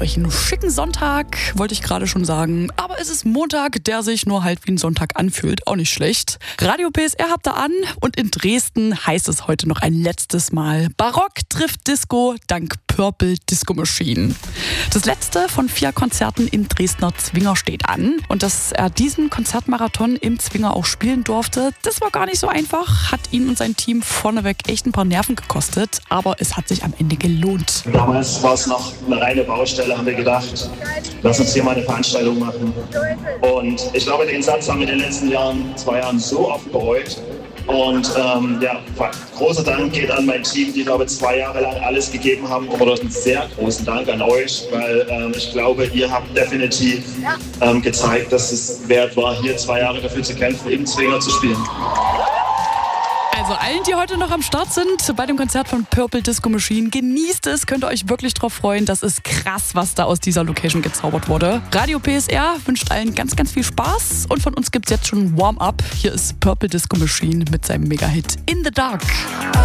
euch einen schicken Sonntag, wollte ich gerade schon sagen. Aber es ist Montag, der sich nur halt wie ein Sonntag anfühlt. Auch nicht schlecht. Radio PSR habt ihr an und in Dresden heißt es heute noch ein letztes Mal. Barock trifft Disco dank Purple Disco Machine. Das letzte von 4 Konzerten im Dresdner Zwinger steht an. Und dass er diesen Konzertmarathon im Zwinger auch spielen durfte, das war gar nicht so einfach. Hat ihn und sein Team vorneweg echt ein paar Nerven gekostet. Aber es hat sich am Ende gelohnt. Damals war es noch eine reine Baustelle, haben wir gedacht, lass uns hier mal eine Veranstaltung machen. Und ich glaube, den Satz haben wir in den letzten 2 Jahren so oft bereut. Und großer Dank geht an mein Team, die, glaube ich, 2 Jahre lang alles gegeben haben. Oder einen sehr großen Dank an euch, weil ich glaube, ihr habt definitiv gezeigt, dass es wert war, hier 2 Jahre dafür zu kämpfen, im Zwinger zu spielen. Also allen, die heute noch am Start sind bei dem Konzert von Purple Disco Machine, genießt es, könnt ihr euch wirklich drauf freuen. Das ist krass, was da aus dieser Location gezaubert wurde. Radio PSR wünscht allen ganz, ganz viel Spaß und von uns gibt's jetzt schon ein Warm-up. Hier ist Purple Disco Machine mit seinem Mega-Hit In the Dark.